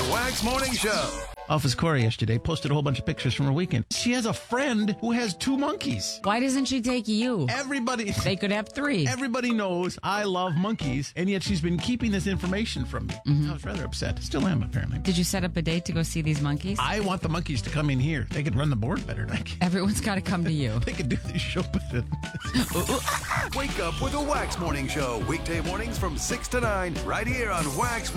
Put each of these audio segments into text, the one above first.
Wax Morning Show. Office Corey yesterday posted a whole bunch of pictures from her weekend. She has a friend who has 2 monkeys. Why doesn't she take you? They could have 3. Everybody knows I love monkeys, and yet she's been keeping this information from me. I was rather upset. Still am, apparently. Did you set up a date to go see these monkeys? I want the monkeys to come in here. They could run the board better than I can. Everyone's got to come to you. They could do this show better. Wake up with a Wax Morning Show. Weekday mornings from 6 to 9, right here on Wax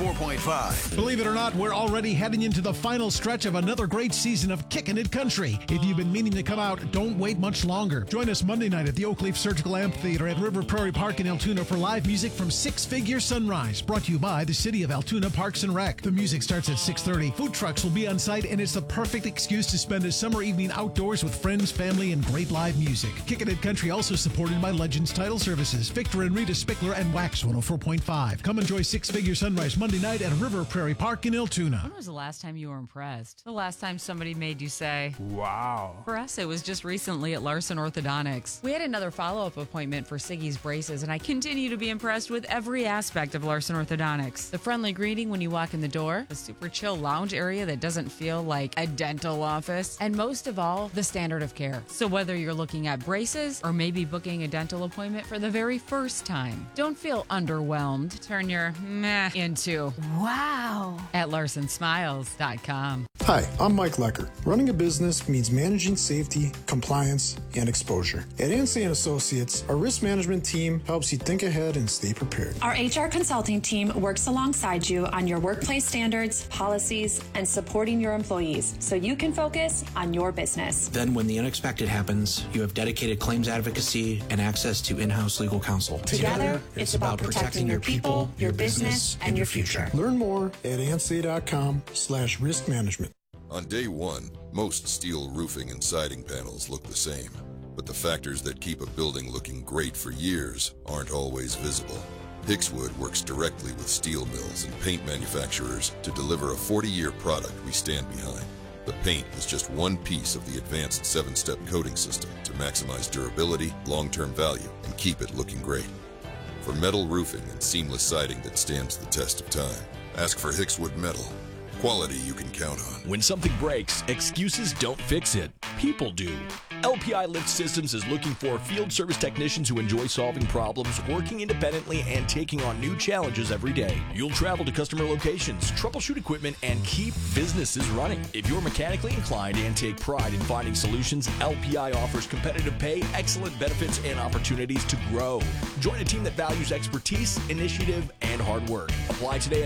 104.5. Believe it or not, we're already heading into the final stretch of another great season of Kickin' It Country. If you've been meaning to come out, don't wait much longer. Join us Monday night at the Oak Leaf Surgical Amphitheater at River Prairie Park in Altoona for live music from Six Figure Sunrise, brought to you by the City of Altoona Parks and Rec. The music starts at 6:30. Food trucks will be on site, and it's the perfect excuse to spend a summer evening outdoors with friends, family, and great live music. Kickin' It Country also supported by Legends Title Services, Victor and Rita Spickler, and Wax 104.5. Come enjoy Six Figure Sunrise Monday night at River Prairie Park in Altoona. When was the last time you were impressed? The last time somebody made you say, wow. For us, it was just recently at Larson Orthodontics. We had another follow-up appointment for Siggy's braces, and I continue to be impressed with every aspect of Larson Orthodontics. The friendly greeting when you walk in the door, the super chill lounge area that doesn't feel like a dental office, and most of all, the standard of care. So whether you're looking at braces or maybe booking a dental appointment for the very first time, don't feel underwhelmed. Turn your meh into wow at LarsonSmiles.com. Hi, I'm Mike Lecker. Running a business means managing safety, compliance, and exposure. At Ansay & Associates, our risk management team helps you think ahead and stay prepared. Our HR consulting team works alongside you on your workplace standards, policies, and supporting your employees so you can focus on your business. Then when the unexpected happens, you have dedicated claims advocacy and access to in-house legal counsel. Together, it's about protecting your people, your business, and your future. Learn more at ansay.com/risk management. On day one, most steel roofing and siding panels look the same, but the factors that keep a building looking great for years aren't always visible. Hixwood works directly with steel mills and paint manufacturers to deliver a 40-year product we stand behind. The paint is just one piece of the advanced 7-step coating system to maximize durability, long-term value, and keep it looking great. For metal roofing and seamless siding that stands the test of time, ask for Hixwood Metal. Quality you can count on. When something breaks, excuses don't fix it. People do. LPI Lift Systems is looking for field service technicians who enjoy solving problems, working independently, and taking on new challenges every day. You'll travel to customer locations, troubleshoot equipment, and keep businesses running. If you're mechanically inclined and take pride in finding solutions, LPI offers competitive pay, excellent benefits, and opportunities to grow. Join a team that values expertise, initiative, and hard work. Apply today at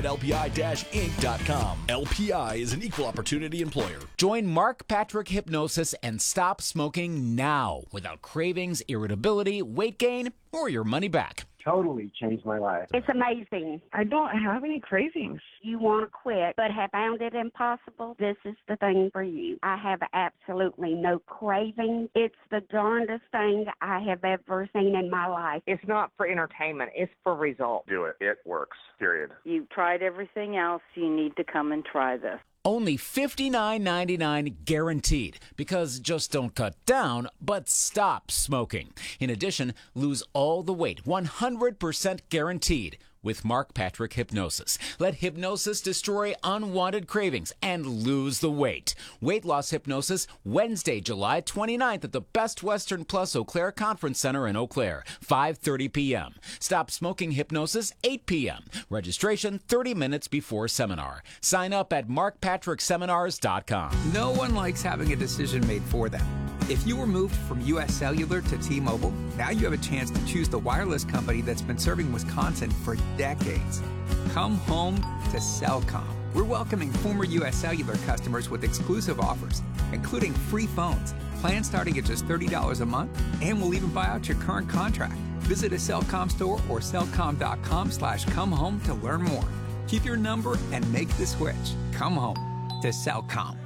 lpi-inc.com. LPI is an equal opportunity employer. Join Mark Patrick Hypnosis and stop smoking now without cravings, irritability, weight gain, or your money back. Totally changed my life. It's amazing. I don't have any cravings. You want to quit but have found it impossible? This is the thing for you. I have absolutely no cravings. It's the darndest thing I have ever seen in my life. It's not for entertainment. It's for results. Do it. It works. Period. You've tried everything else. You need to come and try this. Only $59.99 guaranteed, because just don't cut down, but stop smoking. In addition, lose all the weight, 100% guaranteed with Mark Patrick Hypnosis. Let hypnosis destroy unwanted cravings and lose the weight. Weight Loss Hypnosis, Wednesday, July 29th at the Best Western Plus Eau Claire Conference Center in Eau Claire, 5:30 p.m. Stop Smoking Hypnosis, 8 p.m. Registration 30 minutes before seminar. Sign up at markpatrickseminars.com. No one likes having a decision made for them. If you were moved from U.S. Cellular to T-Mobile, now you have a chance to choose the wireless company that's been serving Wisconsin for decades. Come home to Cellcom. We're welcoming former U.S. Cellular customers with exclusive offers, including free phones, plans starting at just $30 a month, and we'll even buy out your current contract. Visit a Cellcom store or cellcom.com/comehome to learn more. Keep your number and make the switch. Come home to Cellcom.